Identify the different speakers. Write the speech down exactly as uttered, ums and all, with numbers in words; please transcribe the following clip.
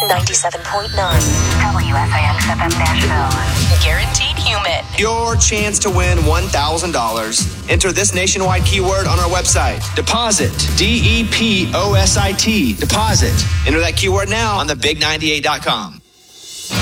Speaker 1: ninety-seven point nine.
Speaker 2: W S I X F M Nashville.
Speaker 1: Guaranteed human.
Speaker 3: Your chance to win one thousand dollars. Enter this nationwide keyword on our website. Deposit. D E P O S I T. Deposit. Enter that keyword now on the big ninety-eight dot com.